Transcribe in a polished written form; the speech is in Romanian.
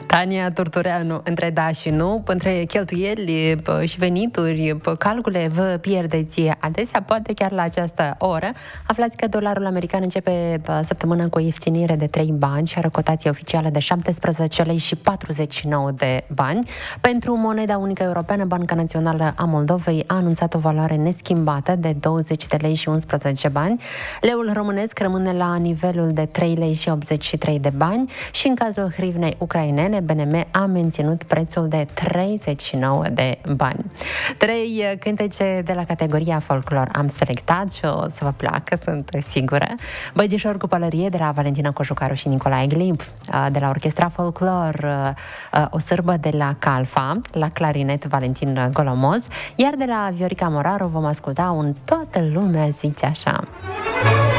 Tania Turtureanu, între da și nu, între cheltuieli și venituri, calcule vă pierdeți adesea, poate chiar la această oră. Aflați că dolarul american începe săptămâna cu o ieftinire de 3 bani și are o cotație oficială de 17 lei și 49 de bani. Pentru moneda unică europeană, Banca Națională a Moldovei a anunțat o valoare neschimbată de 20 de lei și 11 bani. Leul românesc rămâne la nivelul de 3 lei și 83 de bani și în cazul hrivnei ucrainene, BNM a menținut prețul de 39 de bani. 3 cântece de la categoria folclor am selectat și o să vă placă, sunt sigură. Băidișor cu pălărie de la Valentina Cojucaru și Nicolae Glib, de la Orchestra Folclor O sârbă de la Calfa, la clarinet Valentin Golomoz, iar de la Viorica Moraru vom asculta un Toată lumea zice așa.